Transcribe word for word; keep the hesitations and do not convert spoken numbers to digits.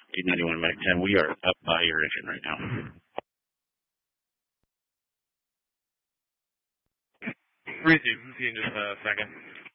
eight ninety-one Mac ten, we are up by your engine right now. Receive, see you in just a second.